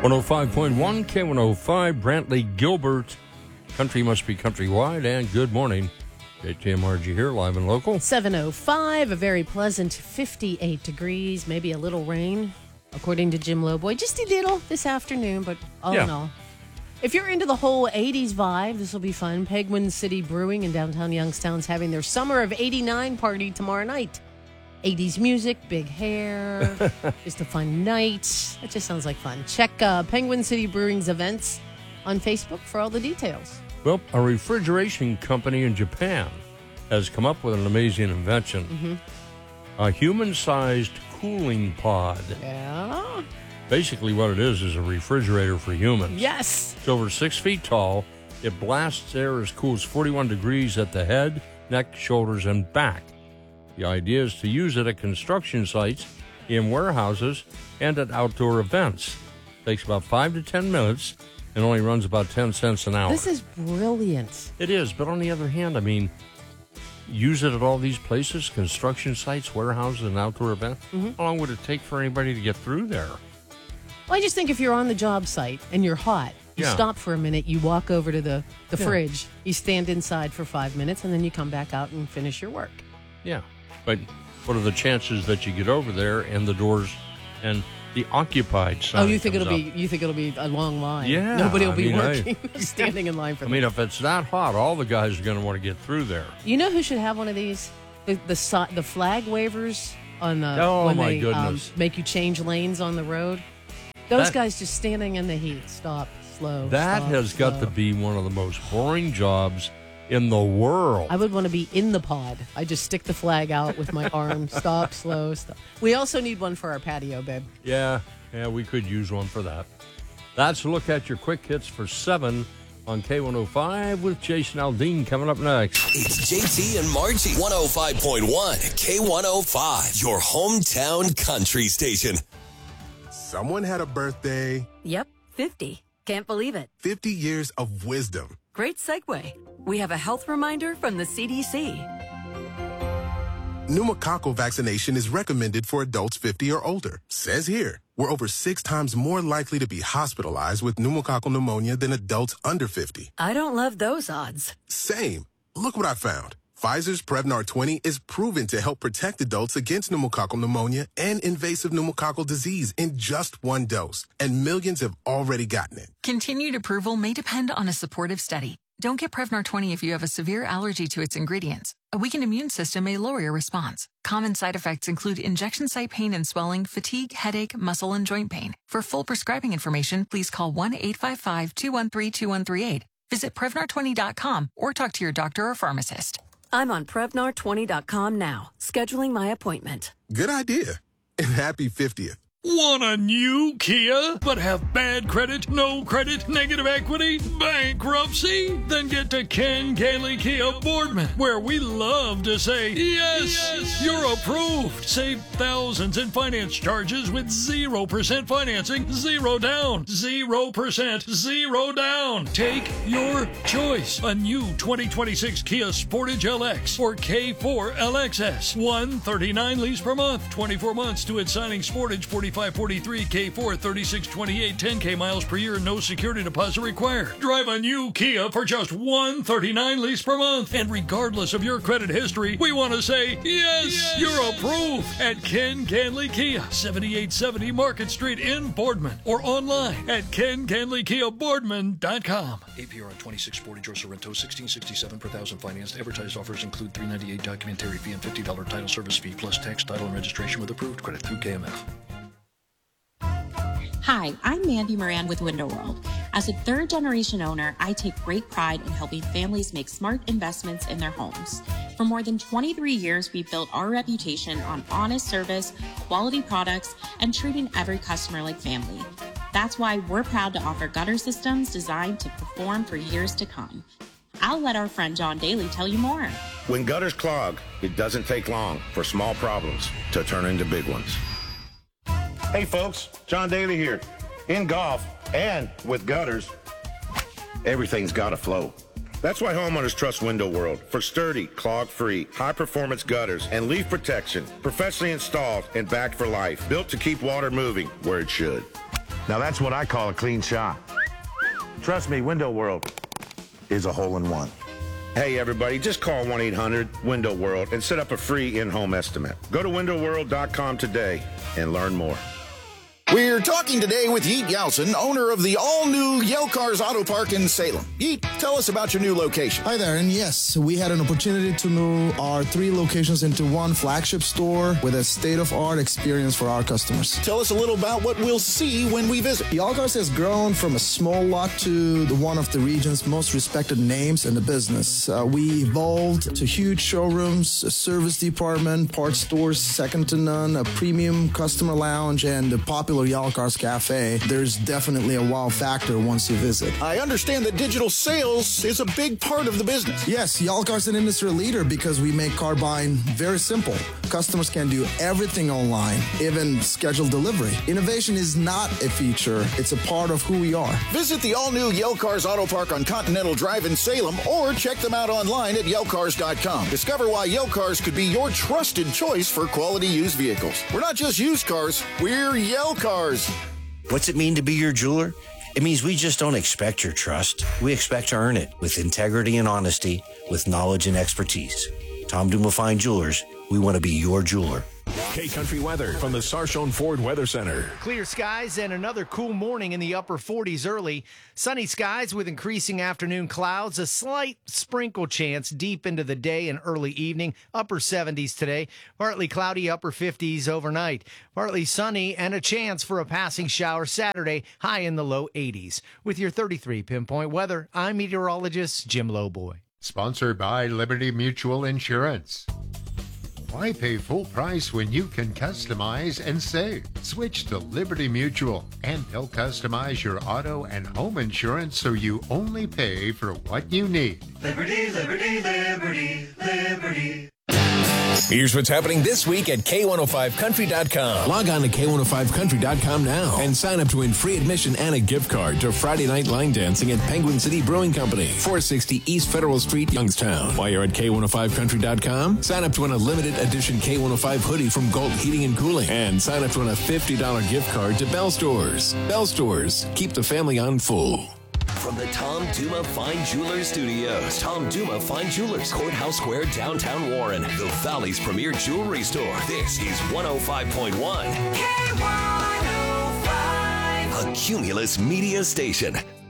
105.1 K105, Brantley Gilbert. Country must be countrywide, and good morning. JTMRG here, live and local. 7:05, a very pleasant 58 degrees, maybe a little rain, according to Jim Lowboy. Just a little this afternoon, but all in all. If you're into the whole 80s vibe, this will be fun. Penguin City Brewing in downtown Youngstown's having their Summer of 89 party tomorrow night. 80s music, big hair, just a fun night. It just sounds like fun. Check Penguin City Brewing's events on Facebook for all the details. Well, a refrigeration company in Japan has come up with an amazing invention. Mm-hmm. A human-sized cooling pod. Yeah? Basically what it is a refrigerator for humans. Yes! It's over 6 feet tall. It blasts air as cool as 41 degrees at the head, neck, shoulders, and back. The idea is to use it at construction sites, in warehouses, and at outdoor events. It takes about 5 to 10 minutes and only runs about 10 cents an hour. This is brilliant. It is, but on the other hand, I mean, use it at all these places, construction sites, warehouses, and outdoor events. Mm-hmm. How long would it take for anybody to get through there? Well, I just think if you're on the job site and you're hot, you stop for a minute, you walk over to the fridge, you stand inside for 5 minutes, and then you come back out and finish your work. Yeah. But what are the chances that you get over there and the doors and the occupied sign? Oh, you think it'll be a long line? Yeah, nobody will be working, standing in line for. I mean, if it's that hot, all the guys are going to want to get through there. You know who should have one of these? The flag wavers on the when my goodness, make you change lanes on the road. Those guys just standing in the heat, stop, slow. That has got to be one of the most boring jobs in the world. I would want to be in the pod. I just stick the flag out with my arm. Stop, slow, stop. We also need one for our patio, babe. Yeah, we could use one for that. That's a look at your quick hits for 7 on K105 with Jason Aldean coming up next. It's JT and Margie, 105.1 K105, your hometown country station. Someone had a birthday. Yep, 50. Can't believe it. 50 years of wisdom. Great segue. We have a health reminder from the CDC. Pneumococcal vaccination is recommended for adults 50 or older. Says here, we're over 6 times more likely to be hospitalized with pneumococcal pneumonia than adults under 50. I don't love those odds. Same. Look what I found. Pfizer's Prevnar 20 is proven to help protect adults against pneumococcal pneumonia and invasive pneumococcal disease in just 1 dose. And millions have already gotten it. Continued approval may depend on a supportive study. Don't get Prevnar 20 if you have a severe allergy to its ingredients. A weakened immune system may lower your response. Common side effects include injection site pain and swelling, fatigue, headache, muscle, and joint pain. For full prescribing information, please call 1-855-213-2138. Visit Prevnar20.com or talk to your doctor or pharmacist. I'm on Prevnar20.com now, scheduling my appointment. Good idea. And happy 50th. Want a new Kia, but have bad credit, no credit, negative equity, bankruptcy? Then get to Ken Gailey Kia Boardman, where we love to say, yes, you're approved. Save thousands in finance charges with 0% financing, 0 down, 0%, 0 down. Take your choice. A new 2026 Kia Sportage LX or K4 LXS. $139 lease per month, 24 months to its signing. Sportage 4543, K4 3628, 10K miles per year, no security deposit required. Drive a new Kia for just $139 lease per month. And regardless of your credit history, we want to say, yes, you're approved at Ken Ganley Kia, 7870 Market Street in Boardman, or online at KenGanleyKiaBoardman.com. APR on 26 Sportage or Sorrento, $16.67 per thousand financed. Advertised offers include $398 documentary fee and $50 title service fee, plus tax, title, and registration with approved credit through KMF. Hi, I'm Mandy Moran with Window World. As a third-generation owner, I take great pride in helping families make smart investments in their homes. For more than 23 years, we've built our reputation on honest service, quality products, and treating every customer like family. That's why we're proud to offer gutter systems designed to perform for years to come. I'll let our friend John Daly tell you more. When gutters clog, it doesn't take long for small problems to turn into big ones. Hey folks, John Daly here. In golf and with gutters, everything's got to flow. That's why homeowners trust Window World for sturdy, clog-free, high-performance gutters and leaf protection, professionally installed and backed for life, built to keep water moving where it should. Now that's what I call a clean shot. Trust me, Window World is a hole-in-one. Hey, everybody, just call 1-800-WINDOW-WORLD and set up a free in-home estimate. Go to windowworld.com today and learn more. We're talking today with Yeet Yelson, owner of the all-new Yale Cars Auto Park in Salem. Yeet, tell us about your new location. Hi there, and yes, we had an opportunity to move our 3 locations into one flagship store with a state-of-art experience for our customers. Tell us a little about what we'll see when we visit. Yale Cars has grown from a small lot to one of the region's most respected names in the business. We evolved to huge showrooms, a service department, parts stores second to none, a premium customer lounge, and a popular Yale Cars Cafe. There's definitely a wow factor once you visit. I understand that digital sales is a big part of the business. Yes, Yale Cars is an industry leader because we make car buying very simple. Customers can do everything online, even schedule delivery. Innovation is not a feature, it's a part of who we are. Visit the all-new Yale Cars Auto Park on Continental Drive in Salem or check them out online at YaleCars.com. Discover why Yale Cars could be your trusted choice for quality used vehicles. We're not just used cars, we're Yale Cars. What's it mean to be your jeweler? It means we just don't expect your trust. We expect to earn it with integrity and honesty, with knowledge and expertise. Tom Duma Fine Jewelers, we want to be your jeweler. K-Country weather from the Sarshone Ford Weather Center. Clear skies and another cool morning in the upper 40s early. Sunny skies with increasing afternoon clouds. A slight sprinkle chance deep into the day and early evening. Upper 70s today. Partly cloudy, upper 50s overnight. Partly sunny and a chance for a passing shower Saturday. High in the low 80s. With your 33 pinpoint weather, I'm meteorologist Jim Lowboy. Sponsored by Liberty Mutual Insurance. Why pay full price when you can customize and save? Switch to Liberty Mutual, and they'll customize your auto and home insurance so you only pay for what you need. Liberty, liberty, liberty, liberty. Here's what's happening this week at K105Country.com. Log on to K105Country.com now and sign up to win free admission and a gift card to Friday night line dancing at Penguin City Brewing Company, 460 East Federal Street, Youngstown. While you're at K105Country.com, sign up to win a limited edition K105 hoodie from Galt Heating and Cooling and sign up to win a $50 gift card to Bell Stores. Bell Stores, keep the family on full. From the Tom Duma Fine Jewelers Studios, Tom Duma Fine Jewelers, Courthouse Square, downtown Warren, the Valley's premier jewelry store. This is 105.1 K105. a Cumulus Media Station.